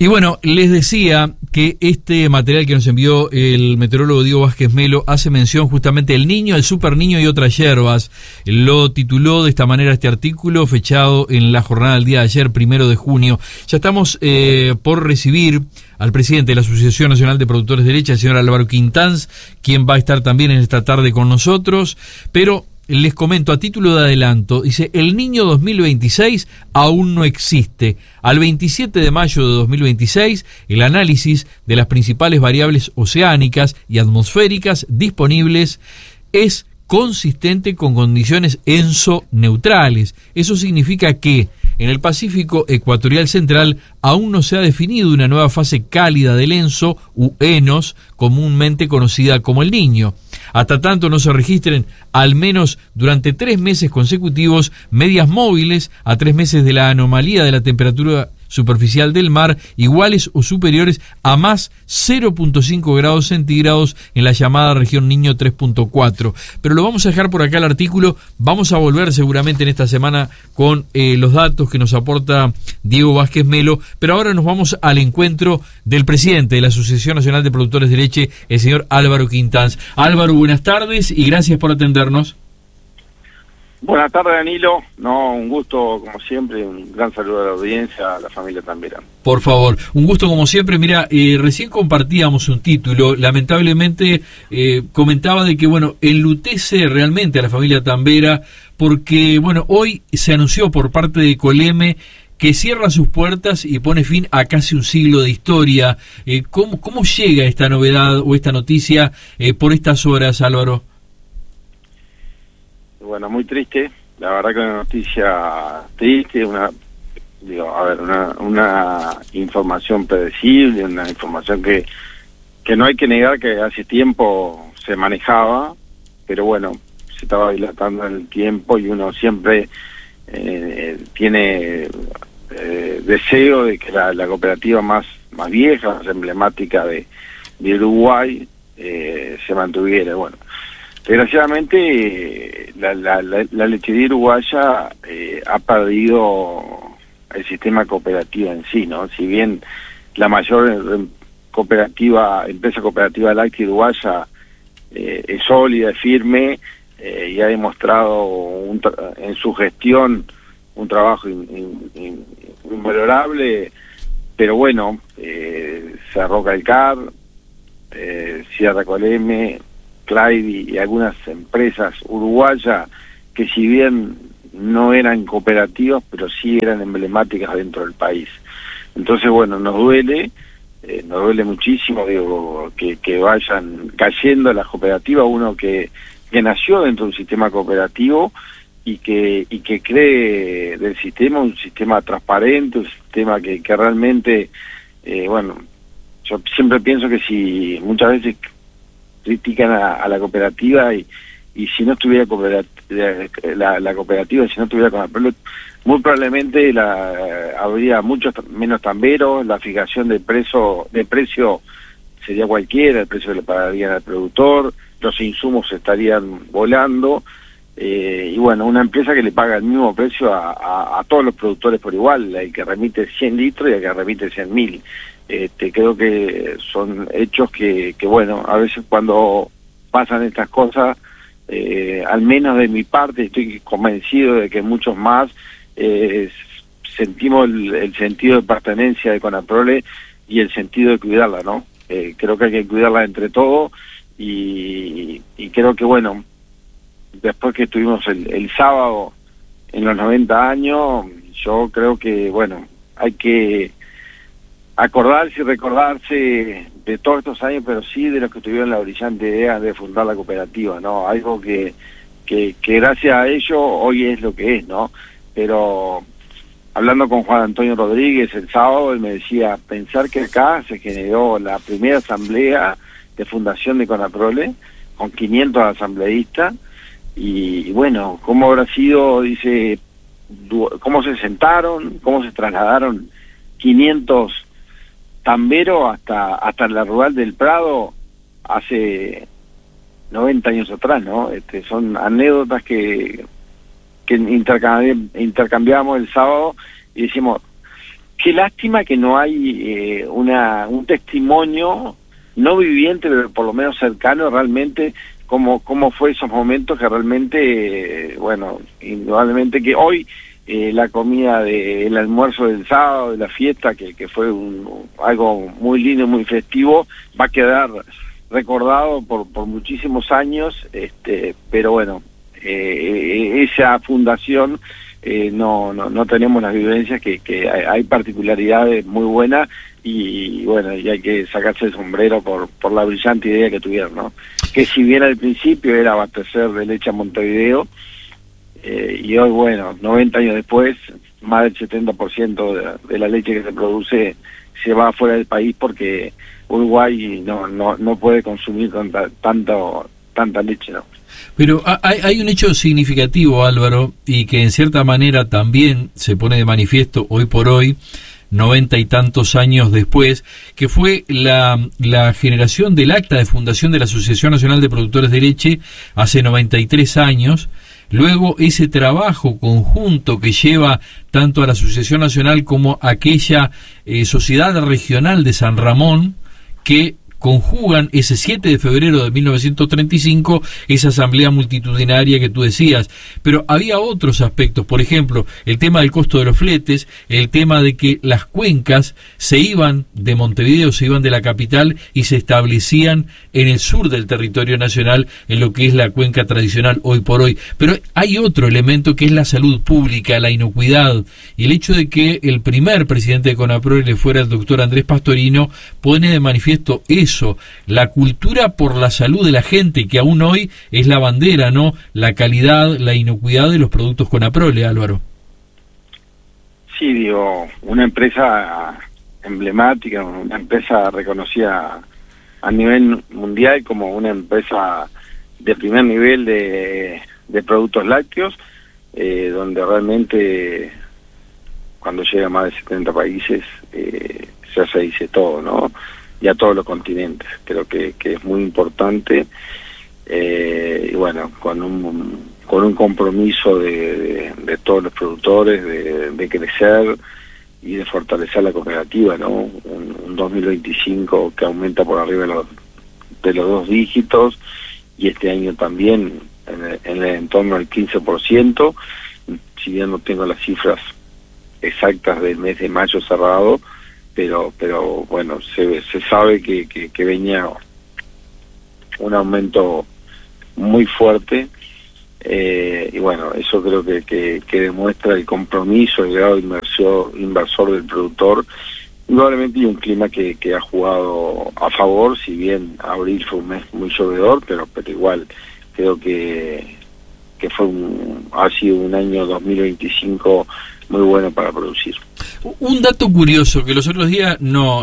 Y bueno, les decía que este material que nos envió el meteorólogo Diego Vázquez Melo hace mención justamente del niño, el super niño y otras hierbas. Lo tituló de esta manera este artículo, fechado en la jornada del día de ayer, 1 de junio. Ya estamos por recibir al presidente de la Asociación Nacional de Productores de Leche, el señor Álvaro Quintanz, quien va a estar también en esta tarde con nosotros, pero les comento a título de adelanto, dice, el niño 2026 aún no existe. Al 27 de mayo de 2026, el análisis de las principales variables oceánicas y atmosféricas disponibles es consistente con condiciones ENSO-neutrales. Eso significa que en el Pacífico Ecuatorial Central aún no se ha definido una nueva fase cálida del ENSO u ENOS, comúnmente conocida como el Niño. Hasta tanto no se registren, al menos durante 3 meses consecutivos, medias móviles a 3 meses de la anomalía de la temperatura superficial del mar, iguales o superiores a más 0.5 grados centígrados en la llamada región Niño 3.4. Pero lo vamos a dejar por acá el artículo, vamos a volver seguramente en esta semana con los datos que nos aporta Diego Vázquez Melo, pero ahora nos vamos al encuentro del presidente de la Asociación Nacional de Productores de Leche, el señor Álvaro Quintanz. Álvaro, buenas tardes y gracias por atendernos. Buenas tardes, Danilo. Un gusto, como siempre, un gran saludo a la audiencia, a la familia Tambera. Por favor, un gusto como siempre. Mira, recién compartíamos un título, lamentablemente comentaba de que, enlutece realmente a la familia Tambera, porque, hoy se anunció por parte de Coleme que cierra sus puertas y pone fin a casi un siglo de historia. ¿Cómo llega esta novedad o esta noticia por estas horas, Álvaro? Bueno, muy triste, la verdad que una noticia triste, una información predecible, una información que no hay que negar que hace tiempo se manejaba, pero se estaba dilatando en el tiempo y uno siempre tiene deseo de que la cooperativa más vieja, más emblemática de Uruguay se mantuviera. Desgraciadamente la lechería uruguaya ha perdido el sistema cooperativo en sí, ¿no? Si bien la mayor empresa cooperativa láctea uruguaya es sólida, es firme y ha demostrado en su gestión un trabajo invalorable, pero Cerró Calcar, Sierra Coleme, Clyde y algunas empresas uruguayas que si bien no eran cooperativas, pero sí eran emblemáticas dentro del país. Entonces, nos duele muchísimo, que vayan cayendo las cooperativas, uno que nació dentro de un sistema cooperativo y que cree del sistema, un sistema transparente, un sistema que realmente, yo siempre pienso que si muchas veces critican a la cooperativa y si no estuviera la cooperativa, si no estuviera con el muy probablemente habría muchos menos tamberos, la fijación de precio sería cualquiera, el precio que le pagarían al productor, los insumos estarían volando, una empresa que le paga el mismo precio a todos los productores por igual, el que remite 100 litros y el que remite 100.000. Creo que son hechos que a veces cuando pasan estas cosas, al menos de mi parte, estoy convencido de que muchos más sentimos el sentido de pertenencia de Conaprole y el sentido de cuidarla, ¿no? Creo que hay que cuidarla entre todos y creo que, después que estuvimos el sábado en los 90 años, yo creo que, hay que acordarse y recordarse de todos estos años, pero sí de los que tuvieron la brillante idea de fundar la cooperativa, ¿no? Algo que gracias a ello hoy es lo que es, ¿no? Pero hablando con Juan Antonio Rodríguez el sábado, él me decía, pensar que acá se generó la primera asamblea de fundación de Conaprole, con 500 asambleístas, y cómo habrá sido, dice, cómo se sentaron, cómo se trasladaron 500 tamberos hasta la rural del Prado hace 90 años atrás, ¿no? Son anécdotas que intercambiamos el sábado y decimos Qué lástima que no hay un testimonio no viviente, pero por lo menos cercano realmente, cómo fue esos momentos que realmente, bueno, indudablemente que hoy la comida el almuerzo del sábado, de la fiesta, que fue algo muy lindo, muy festivo, va a quedar recordado por muchísimos años, pero bueno, esa fundación no tenemos las vivencias que hay particularidades muy buenas y bueno, y hay que sacarse el sombrero por la brillante idea que tuvieron, ¿no? Que si bien al principio era abastecer de leche a Montevideo, y hoy, bueno, 90 años después, más del 70% de la leche que se produce se va fuera del país porque Uruguay no puede consumir tanta leche, ¿no? Pero hay un hecho significativo, Álvaro, y que en cierta manera también se pone de manifiesto hoy por hoy, 90 y tantos años después, que fue la generación del acta de fundación de la Asociación Nacional de Productores de Leche hace 93 años. Luego ese trabajo conjunto que lleva tanto a la Asociación Nacional como a aquella Sociedad Regional de San Ramón, que conjugan ese 7 de febrero de 1935 esa asamblea multitudinaria que tú decías. Pero había otros aspectos, por ejemplo, el tema del costo de los fletes, el tema de que las cuencas se iban de Montevideo, se iban de la capital y se establecían en el sur del territorio nacional, en lo que es la cuenca tradicional hoy por hoy. Pero hay otro elemento que es la salud pública, la inocuidad, y el hecho de que el primer presidente de CONAPROLE fuera el doctor Andrés Pastorino pone de manifiesto eso, la cultura por la salud de la gente, que aún hoy es la bandera, ¿no? La calidad, la inocuidad de los productos CONAPROLE, Álvaro. Sí, digo, una empresa emblemática, una empresa reconocida a nivel mundial como una empresa de primer nivel de productos lácteos, donde realmente cuando llega a más de 70 países ya se dice todo, ¿no? Y a todos los continentes. Creo que es muy importante, y bueno, con un compromiso de todos los productores de crecer y de fortalecer la cooperativa, ¿no? Un 2025 que aumenta por arriba de los 2 dígitos, y este año también en el entorno del 15%, si bien no tengo las cifras exactas del mes de mayo cerrado, pero bueno, se sabe que venía un aumento muy fuerte, y bueno, eso creo que demuestra el compromiso, el grado de inversor del productor. Indudablemente hay un clima que ha jugado a favor, si bien abril fue un mes muy llovedor, pero igual creo que ha sido un año 2025 muy bueno para producir. Un dato curioso que los otros días no